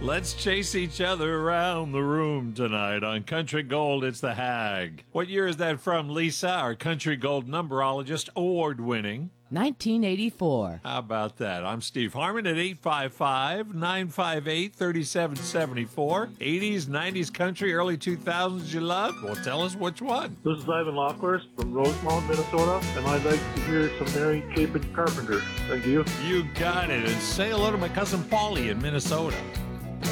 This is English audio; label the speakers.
Speaker 1: Let's chase each other around the room tonight on Country Gold. It's the Hag. What year is that from, Lisa? Our Country Gold numberologist, award-winning.
Speaker 2: 1984.
Speaker 1: How about that? I'm Steve Harmon at 855-958-3774. 80s, 90s country, early 2000s you loved? Well, tell us which one.
Speaker 3: This is Ivan Lockhurst from Rosemount, Minnesota, and I'd like to hear some Mary Chapin Carpenter. Thank you.
Speaker 1: You got it. And say hello to my cousin Paulie in Minnesota.